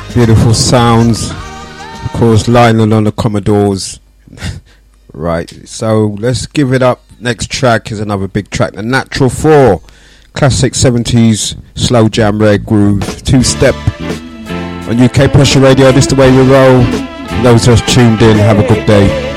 Beautiful sounds. Of course, Lionel on the Commodores. Right, so let's give it up. Next track is another big track, The Natural 4. Classic 70s slow jam, rare groove, two-step. On UK Pressure Radio, this is the way we roll. Those who have tuned in, have a good day.